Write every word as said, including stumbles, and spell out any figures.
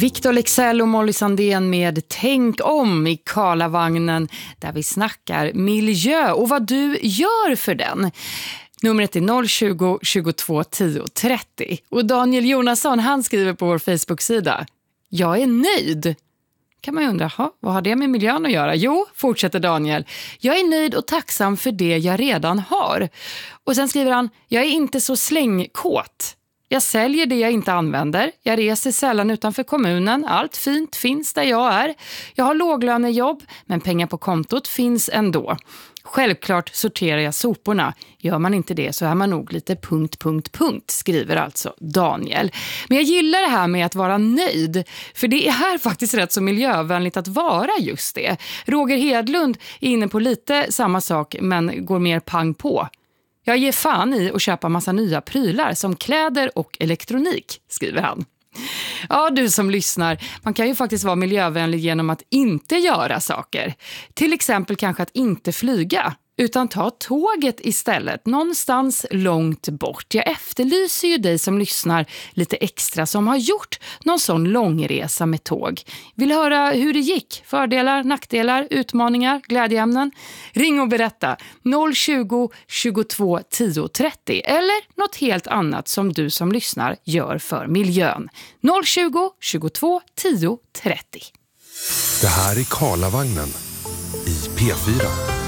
Victor Leksell och Molly Sandén med Tänk om i Karlavagnen, där vi snackar miljö och vad du gör för den. Numret är noll tjugo, tjugotvå, tio, trettio. Och Daniel Jonasson, han skriver på vår Facebook-sida: jag är nöjd. Kan man ju undra, vad har det med miljön att göra? Jo, fortsätter Daniel. Jag är nöjd och tacksam för det jag redan har. Och sen skriver han: jag är inte så slängkåt. Jag säljer det jag inte använder. Jag reser sällan utanför kommunen. Allt fint finns där jag är. Jag har låglönejobb, men pengar på kontot finns ändå. Självklart sorterar jag soporna. Gör man inte det så är man nog lite punkt, punkt, punkt, skriver alltså Daniel. Men jag gillar det här med att vara nöjd. För det är här faktiskt rätt så miljövänligt att vara just det. Roger Hedlund är inne på lite samma sak, men går mer pang på. Jag ger fan i att köpa massa nya prylar som kläder och elektronik, skriver han. Ja, du som lyssnar, man kan ju faktiskt vara miljövänlig genom att inte göra saker. Till exempel kanske att inte flyga, utan ta tåget istället, någonstans långt bort. Jag efterlyser ju dig som lyssnar lite extra som har gjort någon sån långresa med tåg. Vill höra hur det gick? Fördelar, nackdelar, utmaningar, glädjeämnen? Ring och berätta noll tjugo, tjugotvå, tio, trettio eller något helt annat som du som lyssnar gör för miljön. noll tjugo, tjugotvå, tio, trettio. Det här är Karlavagnen i P fyra.